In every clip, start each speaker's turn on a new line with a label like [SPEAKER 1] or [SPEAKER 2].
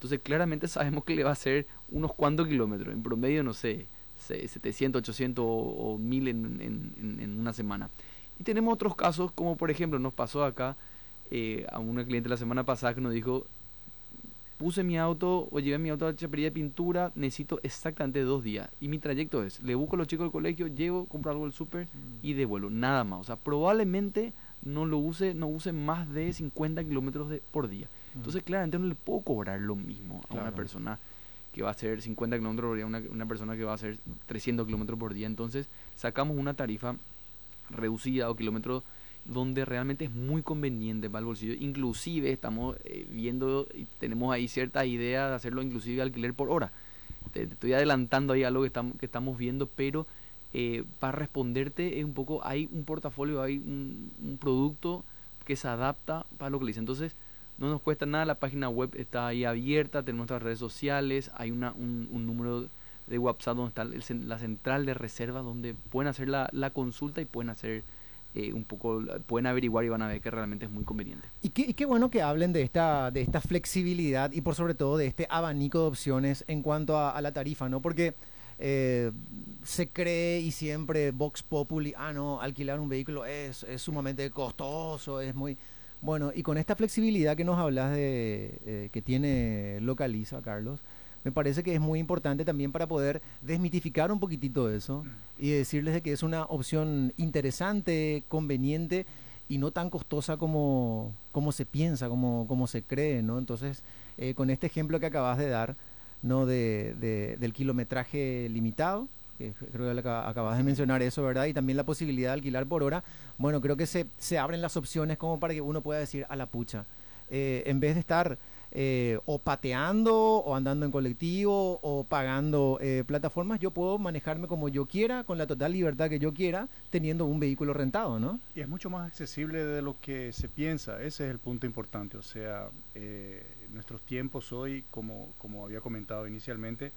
[SPEAKER 1] Entonces claramente sabemos que le va a hacer unos cuantos kilómetros, en promedio, no sé, 700, 800 o 1000 en una semana. Y tenemos otros casos, como por ejemplo nos pasó acá a una cliente la semana pasada que nos dijo, puse mi auto o llevé mi auto a la chapería de pintura, necesito exactamente 2 días. Y mi trayecto es, le busco a los chicos del colegio, llevo, compro algo del súper y devuelvo, nada más. O sea, probablemente no use más de 50 kilómetros por día. Entonces, claramente no le puedo cobrar lo mismo a una persona que va a hacer 50 kilómetros por día, una persona que va a hacer 300 kilómetros por día. Entonces, sacamos una tarifa reducida o kilómetros donde realmente es muy conveniente para el bolsillo. Inclusive estamos viendo y tenemos ahí cierta idea de hacerlo inclusive alquiler por hora. Te estoy adelantando ahí algo que estamos viendo, pero para responderte es un poco, hay un portafolio, hay un producto que se adapta para lo que le dice. Entonces no nos cuesta nada, la página web está ahí abierta, tenemos nuestras redes sociales, hay un número de WhatsApp donde está la central de reserva donde pueden hacer la consulta y pueden hacer un poco, pueden averiguar y van a ver que realmente es muy conveniente.
[SPEAKER 2] Y qué bueno que hablen de esta flexibilidad y por sobre todo de este abanico de opciones en cuanto a la tarifa, ¿no? Porque se cree y siempre Vox Populi, no, alquilar un vehículo es sumamente costoso, es muy... Bueno, y con esta flexibilidad que nos hablas de que tiene Localiza, Carlos, me parece que es muy importante también para poder desmitificar un poquitito eso y decirles de que es una opción interesante, conveniente y no tan costosa como se piensa, como se cree, ¿no? Entonces, con este ejemplo que acabas de dar, ¿no? Del kilometraje limitado, que creo que acabas de mencionar eso, ¿verdad? Y también la posibilidad de alquilar por hora, bueno, creo que se abren las opciones como para que uno pueda decir a la pucha, en vez de estar o pateando o andando en colectivo o pagando plataformas, yo puedo manejarme como yo quiera, con la total libertad que yo quiera, teniendo un vehículo rentado, ¿no?
[SPEAKER 3] Y es mucho más accesible de lo que se piensa, ese es el punto importante, o sea, nuestros tiempos hoy, como había comentado inicialmente,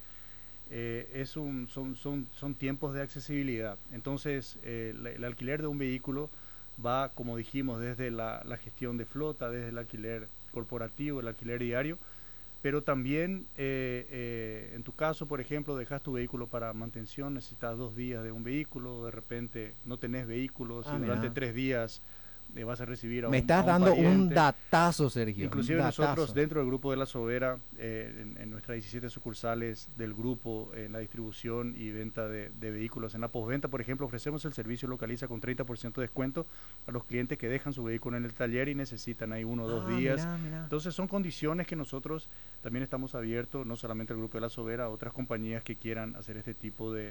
[SPEAKER 3] son tiempos de accesibilidad. Entonces, el alquiler de un vehículo va, como dijimos, desde la gestión de flota, desde el alquiler corporativo, el alquiler diario, pero también en tu caso, por ejemplo, dejas tu vehículo para mantención, necesitas 2 días de un vehículo, de repente no tenés vehículo, si durante 3 días vas a recibir
[SPEAKER 2] Me estás dando un datazo, Sergio.
[SPEAKER 3] Inclusive nosotros dentro del grupo de La Sobera, en nuestras 17 sucursales del grupo, en la distribución y venta de vehículos, en la postventa, por ejemplo, ofrecemos el servicio Localiza con 30% de descuento a los clientes que dejan su vehículo en el taller y necesitan ahí 1 o 2 días. Mirá. Entonces son condiciones que nosotros también estamos abiertos, no solamente el grupo de La Sobera, a otras compañías que quieran hacer este tipo de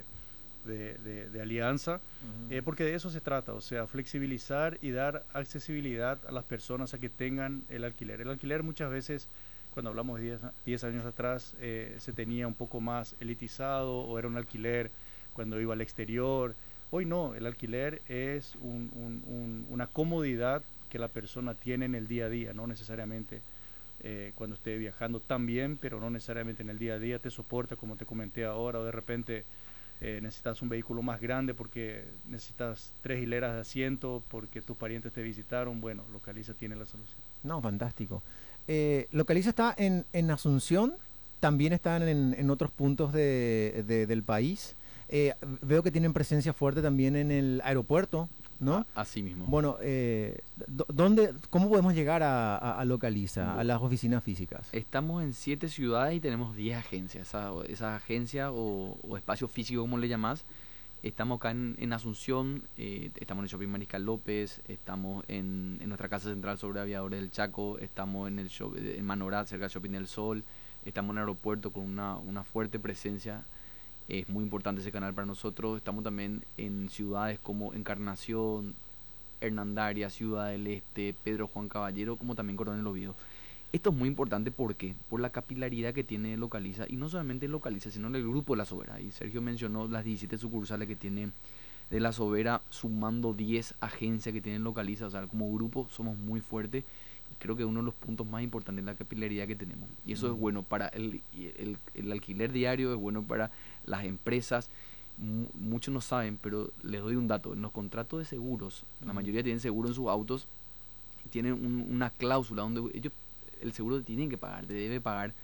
[SPEAKER 3] alianza, porque de eso se trata, o sea, flexibilizar y dar accesibilidad a las personas a que tengan el alquiler. El alquiler muchas veces, cuando hablamos de 10 años atrás, se tenía un poco más elitizado o era un alquiler cuando iba al exterior. Hoy no, el alquiler es una comodidad que la persona tiene en el día a día, no necesariamente cuando esté viajando también, pero no necesariamente en el día a día, te soporta como te comenté ahora, o de repente necesitas un vehículo más grande porque necesitas 3 hileras de asiento porque tus parientes te visitaron. Bueno, Localiza tiene la solución.
[SPEAKER 2] No, fantástico. Localiza está en Asunción, también están en otros puntos del país. Veo que tienen presencia fuerte también en el aeropuerto, ¿no?
[SPEAKER 1] Así mismo.
[SPEAKER 2] Bueno, ¿cómo podemos llegar a Localiza, a las oficinas físicas?
[SPEAKER 1] Estamos en 7 ciudades y tenemos 10 agencias. Esa agencia o espacio físico, como le llamás, estamos acá en Asunción, estamos en el Shopping Mariscal López, estamos en nuestra casa central sobre Aviadores del Chaco, estamos en Manorat, cerca del Shopping del Sol, estamos en el aeropuerto con una fuerte presencia. Es muy importante ese canal para nosotros. Estamos también en ciudades como Encarnación, Hernandaria, Ciudad del Este, Pedro Juan Caballero, como también Coronel Oviedo. Esto es muy importante, ¿por qué? Por la capilaridad que tiene Localiza, y no solamente Localiza, sino el grupo de La Sobera. Y Sergio mencionó las 17 sucursales que tiene de La Sobera, sumando 10 agencias que tienen Localiza. O sea, como grupo somos muy fuertes. Creo que uno de los puntos más importantes es la capilaridad que tenemos, y eso es bueno para el alquiler diario, es bueno para las empresas. Muchos no saben, pero les doy un dato: en los contratos de seguros, la mayoría tienen seguro en sus autos, tienen una cláusula donde ellos, el seguro te tienen que pagar, te debe pagar